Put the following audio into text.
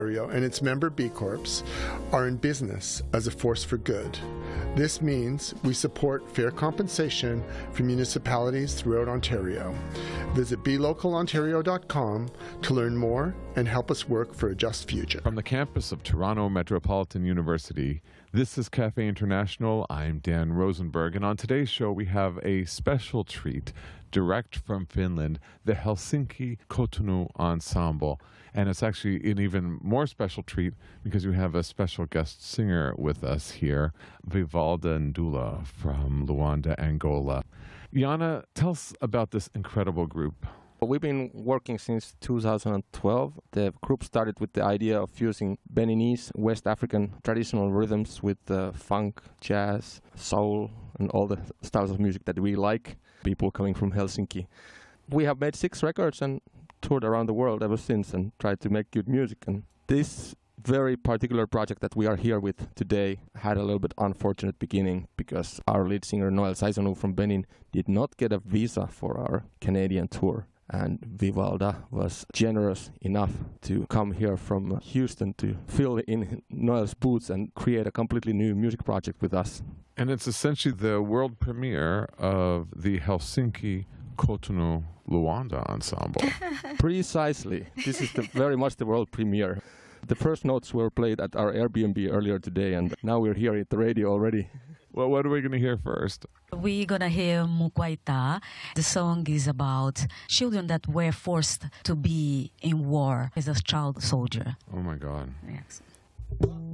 Ontario and its member B Corps are in business as a force for good. This means we support fair compensation for municipalities throughout Ontario. Visit blocalontario.com to learn more and help us work for a just future. From the campus of Toronto Metropolitan University, this is Cafe International. I'm Dan Rosenberg, and on today's show we have a special treat direct from Finland, the Helsinki Kotonu Ensemble. And it's actually an even more special treat because we have a special guest singer with us here, Vivalda Ndula from Luanda, Angola. Jana, tell us about this incredible group. We've been working since 2012. The group started with the idea of fusing Beninese, West African traditional rhythms with funk, jazz, soul, and all the styles of music that we like, people coming from Helsinki. We have made 6 records and toured around the world ever since and tried to make good music. And this very particular project that we are here with today had a little bit unfortunate beginning because our lead singer Noel Saisonu from Benin did not get a visa for our Canadian tour. And Vivalda was generous enough to come here from Houston to fill in Noel's boots and create a completely new music project with us. And it's essentially the world premiere of the Helsinki Kotonu Luanda Ensemble. Precisely. This is very much the world premiere. The first notes were played at our Airbnb earlier today, and now we're here at the radio already. Well, what are we going to hear first? We're going to hear Mukwaita. The song is about children that were forced to be in war as a child soldier. Oh, my God. Yes.